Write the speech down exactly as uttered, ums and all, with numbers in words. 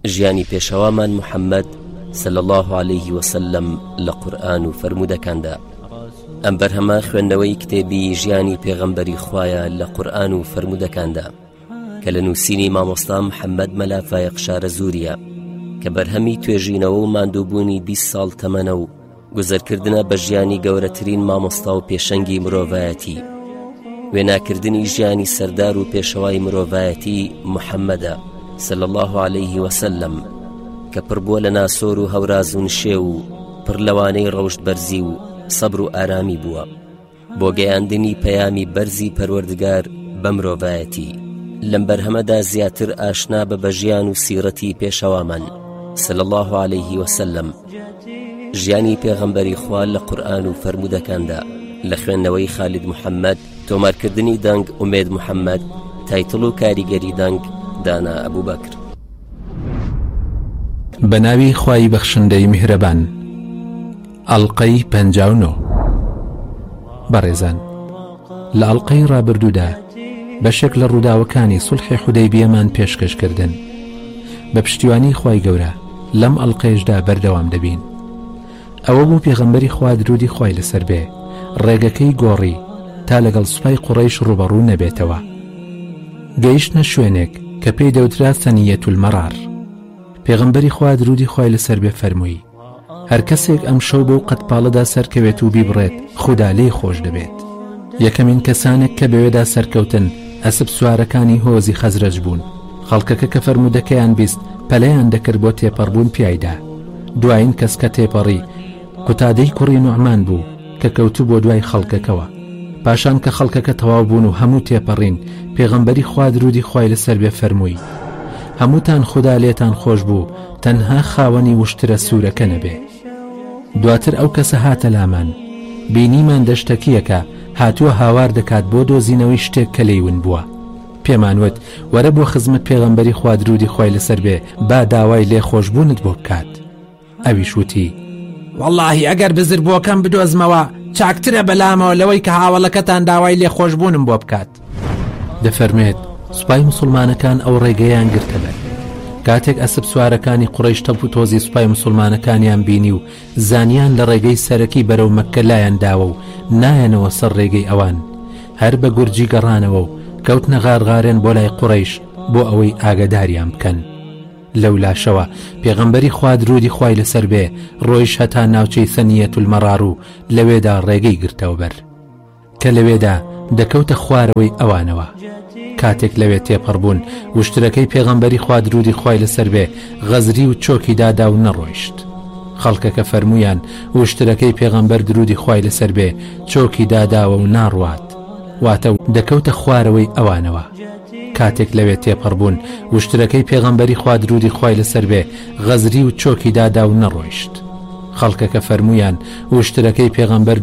ژیانی پێشەوامان محەممەد صلی الله عليه وسلم لە قورئان و فەرموودەکاندا. ئەم بەرهەمە خوێندنەوەی کتێبی ژیانی پێغەمبەری خوایە لە قورئان و فەرموودەکاندا کە لە نووسینی مامۆستا محەممەد مەلافایە قشارە زووریە کە بەرهەمی توێژینەوە و ماندووبوونی بیست ساڵ تەمەنە و گوزەرکردنە بە ژیانی گەورەترین مامۆستا و پێشەنگی مرۆڤایەتی، وێناکردنی ژیانی سەردار و پێشەوای مرۆڤایەتی محەممەدە صلی الله عليه وسلم کە پڕبووە لە ناسۆر و هەوراز و نشێ و پڕ لەوانەی ڕەوشت بەرزی و سەبر و ئارامی بووە بۆ گەیاندنی پەیامی بەرزی پەروەردگار بە مرۆڤایەتی. لەم بەرهەمەدا زیاتر ئاشنا بە بەژیان و سیرەتی پێشەوامان صلی الله عليه وسلم، ژیانی پێغەمبەری خوا لە قورئان و فەرموودەکاندا لە خوێندنەوەی خالید محەممەد، تۆمارکردنی دەنگ ئومێد محەممەد، تایتڵ و کاریگەری دەنگ دانا ئەبوو بەکر. بەناوی خوای بەخشندەی میهرەبان. ئەڵقەی پەنجاو و نۆ. بەڕێزان، لە ئەڵقەی ڕابردوودا بەشێک لە ڕووداوەکانی سولحی حودەیبیەمان پێشکەشکردن. بە پشتیوانی خوای گەورە لەم ئەڵقەیەشدا بەردەوام دەبین. ئەوە بوو پێغەمبەری خوا درودی خوای لەسەر بێ ڕێگەکەی گۆڕی تا لەگەڵ سوپای قوڕەیش ڕوبەڕوو نەبێتەوە. گەیشتنە شوێنێک کە پێی دەوترا سەنیەت المەرار. پێغەمبەری خوا درودی خوای لەسەر بێ فەرمووی هەر کەسێک ئەم شەو بەو قەتپاڵەدا سەرکەوێت و بیبڕێت خودا لێی خۆش دەبێت. یەکەمین کەسانێک کە بەوێدا سەرکەوتن ئەسب سوارەکانی هۆزی خەزرەج بوون. خەڵکەکە کە فەرموودەکەیان بیست پەلەیان دەکرد بۆ تێپەڕبوون پیایدا. دوایین کەس کە تێپەڕی قوتادەی کوڕی نوعمان بوو کە کەوتو بۆ دوای خەڵکەکەوە. پاشان کە خەڵکەکە تەواو بوون و هەموو تێپەڕین، پێغەمبەری خوا درودی خوای لەسەر بێ فەرمووی هەمووتان خدا لێتان خۆش بوو، تەنها خاوەنی وشترە سوورەکە نەبێ. دواتر ئەو کەسە هاتە لامان، بینیمان دەشتەکیەکە هاتووە هاوار دەکات بۆ دۆزینەوەی شتێک کە لێیون بووە. پێمانوت وەرە بۆ خزمەت پێغەمبەری خوا درودی خوای لەسەر بێ با داوای لێخۆشبوونت بۆ بکات. ئەویش وتی وەڵڵاهی ئەگەر بزربووەکەم بدۆزمەوە چاکترە بەلامەوە لەوەی کە هاوڵەکەتان داوای لێخۆشبوونم بۆ بکات. دەفەرمێت سوپای مسلمانەکان ئەو ڕێگەیان گرتەبەر. کاتێک ئەسب سوارەکانی قوڕەیش تەپ و تۆزی سوپای مسلمانەکانیان بینی و زانیان لە ڕێگەی سەرەکی بەرەو مەککە لایەن داوە و نایەنەوە سەر ڕێگەی ئەوان، هەر بە گورجی گەڕانەوە و کەوتنە غارغارێن بۆ لای قوڕەیش بۆ ئەوەی ئاگاداریان بکەن. لەو لاشەوە پێغەمبەری خوا درودی خوای لەسەر بێ ڕۆیش هەتا ناوچەی سەنیەت المەرار و لەوێدا ڕێگەی گرتەوە بەر کە لەوێدا دەکەوتە خوارەوەی ئەوانەوە. کاتێک لەوێ تێپەڕبوون، وشترەکەی پێغەمبەری خوا درودی خوای لەسەر بێ غەزری و چۆکی دادا و نەڕۆیشت. خەڵکەکە فەرموویان وشترەکەی پێغەمبەر درودی خوای لەسەر بێ چۆکی داداوە و ناڕوات، واتە دەکەوتە خوارەوەی ئەوانەوە. کاتێک لەوێ تێپەڕبوون، وشترەکەی پێغەمبەری خوا درودی خوای لەسەر بێ غەزری و چۆکی دادا و نەڕۆیشت. خەڵکەکە فەرموویان وشترەکەی پێغەمبەر